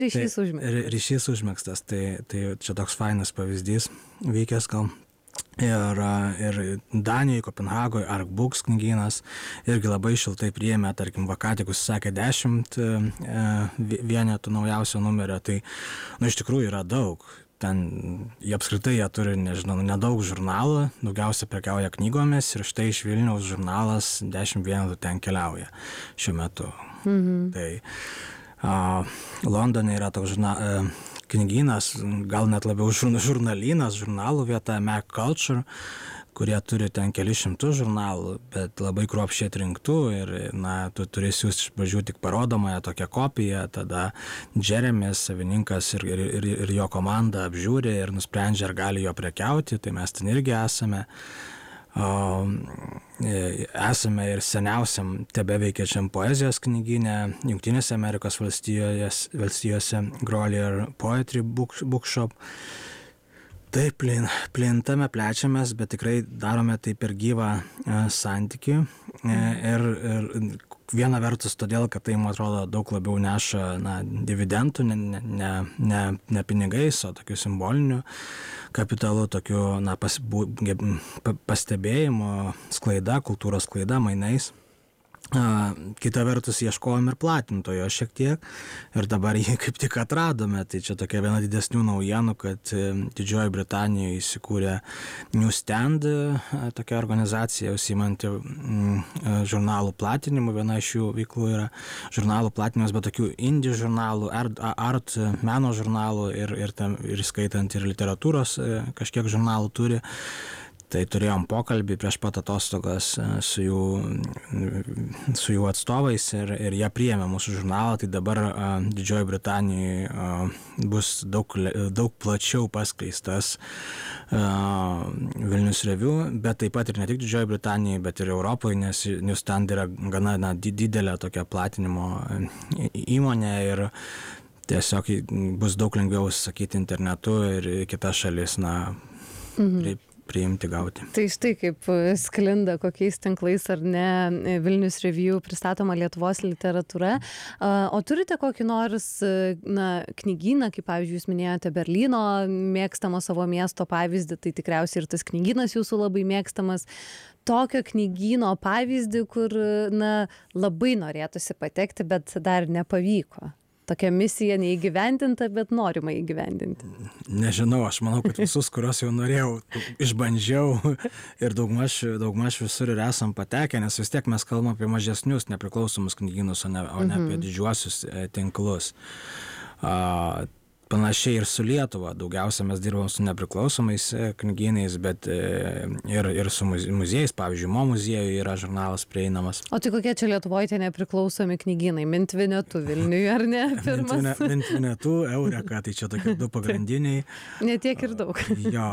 Ryšys užmėgstas, tai čia toks fainas pavyzdys vykęs gal. Ir Danijoje, Kopenhagoje, Artbooks knygynas irgi labai šiltai priėmė, tarkim, ką tik užsakė 10 vienetų naujausio numerio, tai, iš tikrųjų yra daug. Ten, apskritai jie turi, nedaug žurnalų, daugiausia prekiauja knygomis ir štai iš Vilniaus žurnalas 10 vienetų ten keliauja šiuo metu. Tai Londone yra toks knygynas, gal net labiau žurnalynas, žurnalų vieta, Mac Culture, kurie turi ten kelius šimtus žurnalų, bet labai kruopščiai atrinktų ir, tu turi siųsti iš pradžių tik parodomąją tokią kopiją, tada Jeremis, savininkas ir jo komanda apžiūri ir nusprendžia, ar gali jo prekiauti, tai mes ten irgi esame. Esame ir seniausiam tebeveikiančiam poezijos knygyne Jungtinėse Amerikos valstijose Grolier Poetry Bookshop. Taip, plintame, plečiamės, bet tikrai darome tai per gyvą santykį ir viena vertus todėl, kad tai, man atrodo, daug labiau neša dividendų, ne pinigais, o tokiu simboliniu kapitalu, tokiu pastebėjimu, sklaida, kultūros sklaida, mainais. Kita vertus ieškojom ir platintojo šiek tiek ir dabar jį kaip tik atradome, tai čia tokia viena didesnių naujienų, kad Didžiojoje Britanijoje įsikūrė Newsstand, tokia organizacija užsiimanti žurnalų platinimu, viena iš jų veiklų yra žurnalų platinimas, bet tokių indie žurnalų, art, meno žurnalų ir skaitant ir literatūros kažkiek žurnalų turi. Tai turėjom pokalbį prieš pat atostogas su jų atstovais ir jie priėmė mūsų žurnalą, tai dabar Didžiojoje Britanijoje bus daug plačiau paskleistas Vilnius Review, bet taip pat ir ne tik Didžiojoje Britanijoje, bet ir Europoje, nes Newsstand yra gana didelė tokia platinimo įmonė ir tiesiog bus daug lengviau sakyti internetu ir kitas šalis, priimti, gauti. Tai štai kaip sklinda kokiais tinklais ar ne Vilnius Review pristatoma Lietuvos literatūra. O turite kokį nors knygyną, kaip pavyzdžiui jūs minėjote Berlyno mėgstamo savo miesto pavyzdį, tai tikriausiai ir tas knygynas jūsų labai mėgstamas. Tokio knygyno pavyzdį, kur labai norėtųsi patekti, bet dar nepavyko. Tokia misija neįgyvendinta, bet norima įgyvendinti. Nežinau, aš manau, kad visus, kuriuos jau norėjau, išbandžiau ir daugmaž visur ir esam patekę, nes vis tiek mes kalbam apie mažesnius nepriklausomus knygynus, o ne apie didžiuosius tinklus. Panašiai ir su Lietuva. Daugiausia mes dirbam su nepriklausomais knygynais, bet ir su muziejais. Pavyzdžiui, Mo muziejuje yra žurnalas prieinamas. O tai kokie čia Lietuvoje tie nepriklausomi knygynai? Mintvinetu Vilniuje, ar ne? Pirmas? Mintvinetu, Eureka, tai čia tokie du pagrindiniai. Ne tiek ir daug. Jo,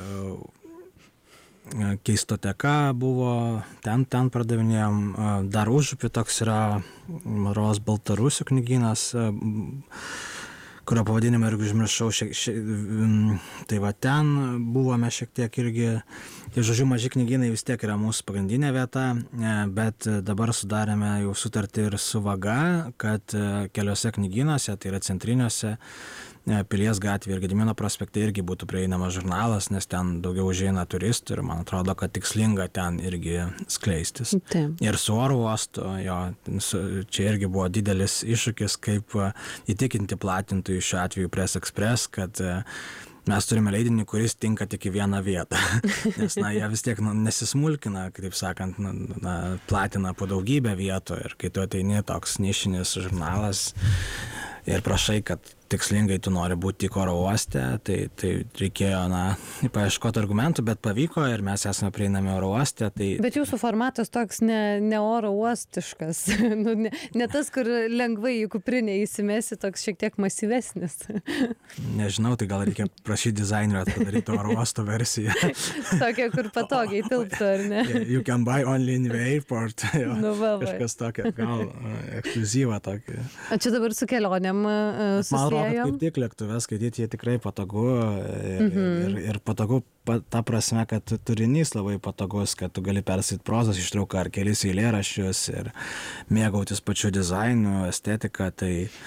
Keistoteka buvo, ten pardavinėjom. Dar Užupy toks yra Maros Baltarusių knygynas, kurio pavadinimą irgi užmiršau, tai va ten buvome šiek tiek irgi, tai žodžiu, maži knygynai vis tiek yra mūsų pagrindinė vieta, bet dabar sudarėme jau sutartį ir su Vaga, kad keliose knygynuose, tai yra centriniuose, Pilies gatvėje ir Gedimino prospekte irgi būtų prieinamas žurnalas, nes ten daugiau užeina turistų ir man atrodo, kad tikslinga ten irgi skleistis. Taip. Ir su oro uostu, čia irgi buvo didelis iššūkis, kaip įtikinti platintojų šiuo atveju Press Express, kad mes turime leidinį, kuris tinka tik į vieną vietą, nes jie vis tiek nesismulkina, kaip sakant, platina po daugybę vietų ir kai tu ateini toks nišinis žurnalas ir prašai, kad tikslingai tu nori būti tik oro uoste, tai reikėjo, paieškoti argumentų, bet pavyko ir mes esame prieinami oro uoste. Bet jūsų formatas toks ne oro uostiškas, ne tas, kur lengvai į kuprinę įsimesi, toks šiek tiek masyvesnis. Nežinau, tai gal reikia prašyti dizainerio padaryti oro uosto versiją. Tokia, kur patogiai tilptų, ar ne? You can buy only in the airport. Kažkas tokio, gal ekskliuzyvą tokį. O čia dabar su kelionėm susijęjom? Kaip tik lėktuve skaityti, jie tikrai patogu ir patogu ta prasme, kad turinys labai patogus, kad tu gali perskaityti prozos ištrauką ar kelis eilėraščius ir mėgautis pačiu dizainu, estetika, tai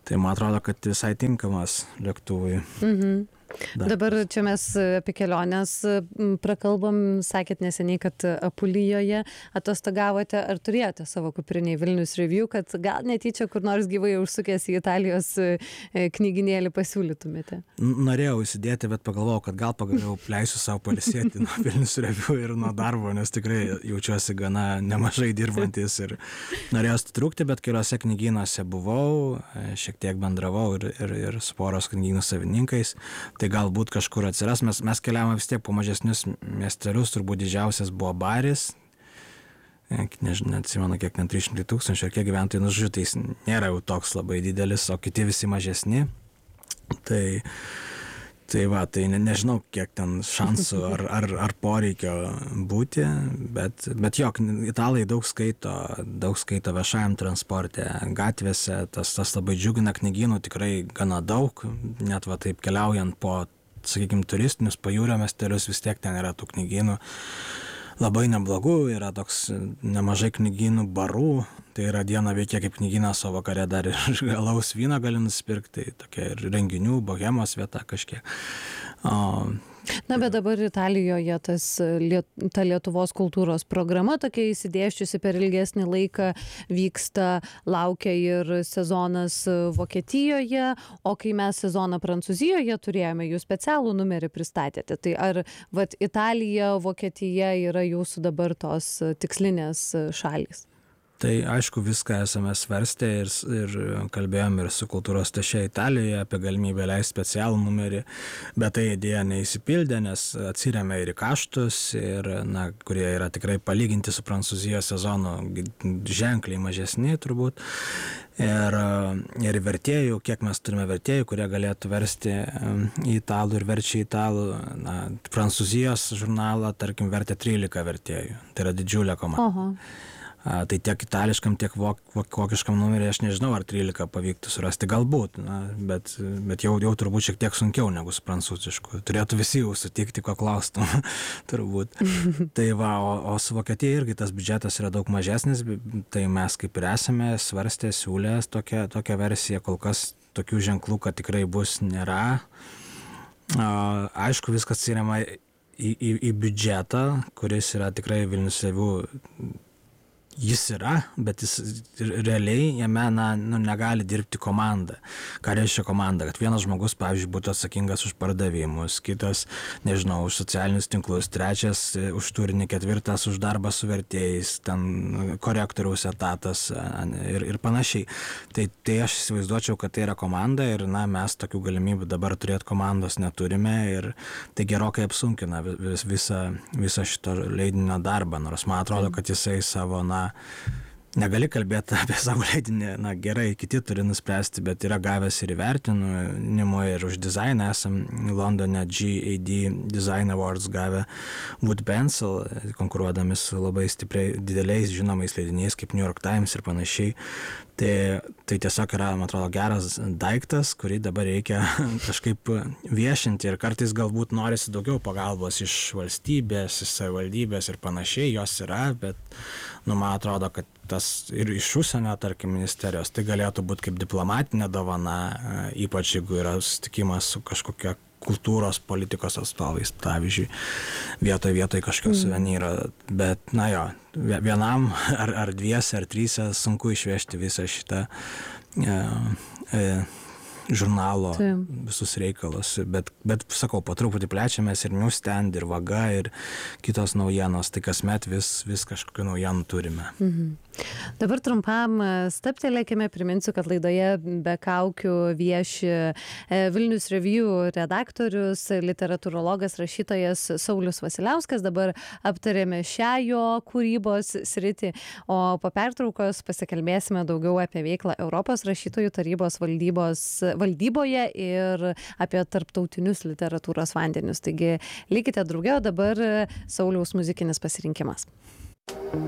Tai man atrodo, kad visai tinkamas lėktuvui. Dabar čia mes apie keliones prakalbam, sakėt neseniai, kad Apulijoje atostogavote, ar turėjote savo kuprinėj Vilnius Review, kad gal netyčia kur nors gyvai užsukęs į Italijos knyginėlį pasiūlytumėte? Norėjau įsidėti, bet pagalvojau, kad gal pagaliau leisiu savo pailsėti nuo Vilnius Review ir nuo darbo, nes tikrai jaučiuosi gana nemažai dirbantis ir norėjau atitrūkti, bet keliose knygynuose buvau, šiek tiek bendravau ir su poros knygynų savininkais. Tai galbūt kažkur atsiras. Mes keliavome vis tiek po mažesnius miestelius, turbūt didžiausias buvo Baris. Nežinau, neatsimenu, kiek ten 300 000 ar kiek gyventojų, žodžiu, tai jis nėra jau toks labai didelis, o kiti visi mažesni. Tai va, tai nežinau, kiek ten šansų ar poreikio būti, bet jo, italai daug skaito viešajam transporte, gatvėse, tas labai džiugina, knygynų tikrai gana daug, net va taip keliaujant po, sakykime, turistinius pajūrio miestelius, vis tiek ten yra tų knygynų labai neblogų, yra toks nemažai knygynų barų, tai yra dieną veikia kaip knygynas, o vakare dar ir alaus vyną gali nusipirkti, tai tokia ir renginių, bohemos vieta kažkiek. Na, bet dabar Italijoje ta Lietuvos kultūros programa tokia įsidėsčiusi per ilgesnį laiką vyksta, laukia ir sezonas Vokietijoje, o kai mes sezoną Prancūzijoje turėjome, jūs specialų numerį pristatėte. Tai ar Italija, Vokietija yra jūsų dabar tos tikslinės šalys? Tai aišku, viską esame svarstę ir kalbėjom ir su kultūros atašė Italijoje apie galimybę leisti specialų numerį, bet tai idėja neįsipildė, nes atsiremia ir į kaštus, kurie yra tikrai palyginti su Prancūzijos sezonu ženkliai mažesni turbūt. Ir vertėjų, kiek mes turime vertėjų, kurie galėtų versti į italų ir verčia į italų. Prancūzijos žurnalą, tarkim, vertė 13 vertėjų. Tai yra didžiulė komanda. Tai tiek itališkam, tiek vokiškam numerį, aš nežinau, ar 13 pavyktų surasti, galbūt, bet jau turbūt šiek tiek sunkiau negu su prancūzišku. Turėtų visi jau sutikti, ko klaustum, turbūt. Tai va, o su Vokietija irgi tas biudžetas yra daug mažesnis, tai mes kaip ir esame svarstę, siūlęs tokią versiją, kol kas tokių ženklų, kad tikrai bus, nėra. Aišku, viskas atsirema į biudžetą, kuris yra tikrai Vilnius Review. Jis yra, bet jis realiai jame negali dirbti komanda. Ką reiškia komanda? Kad vienas žmogus, pavyzdžiui, būtų atsakingas už pardavimus, kitas, nežinau, už socialinius tinklus, trečias už turinį, ketvirtas už darbą su vertėjais, ten korektoriaus etatas ir panašiai. Tai aš įsivaizduočiau, kad tai yra komanda ir mes tokių galimybių dabar turėti komandos neturime ir tai gerokai apsunkina visą šito leidinio darbą, nors man atrodo, kad jisai savo, negali kalbėti apie savo leidinį, gerai, kiti turi nuspręsti, bet yra gavęs ir įvertinimų ir už dizainą esam Londone GAD Design Awards gavę Wood Pencil, konkuruodami su labai stipriai dideliais žinomais leidiniais kaip New York Times ir panašiai. Tai tiesiog yra, man atrodo, geras daiktas, kurį dabar reikia kažkaip viešinti ir kartais galbūt norisi daugiau pagalbos iš valstybės, iš savivaldybės ir panašiai, jos yra, bet man atrodo, kad tas ir iš užsienio, tarkim, ministerijos, tai galėtų būti kaip diplomatinė dovana, ypač jeigu yra susitikimas su kažkokia kultūros politikos atstovais, pavyzdžiui, vietoj kažkokio suvenyro, bet vienam ar dviese ar tryse sunku išvežti visą šitą žurnalo visus reikalus, bet sakau, po truputį plečiamės ir Newsstand, ir Vaga, ir kitos naujienos, tai kasmet vis kažkokių naujienų turime. Dabar trumpam stabtelėkime, priminsiu, kad laidoje be kaukių vieši Vilnius Review redaktorius, literatūrologas, rašytojas Saulius Vasiliauskas. Dabar aptarėme šią jo kūrybos sritį, o po pertraukos pasikalbėsime daugiau apie veiklą Europos rašytojų tarybos valdyboje ir apie tarptautinius literatūros vandenius. Taigi likite drauge, o dabar Sauliaus muzikinis pasirinkimas.